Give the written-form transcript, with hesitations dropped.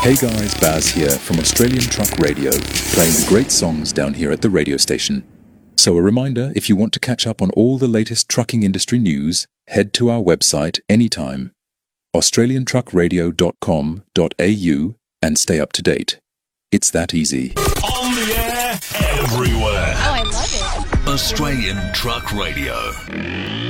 Hey guys, Baz here from Australian Truck Radio, playing the great songs down here at the radio station. So a reminder, if you want to catch up on all the latest trucking industry news, head to our website anytime, australiantruckradio.com.au, and stay up to date. It's that easy. On the air, everywhere. Oh, I love it. Australian Truck Radio.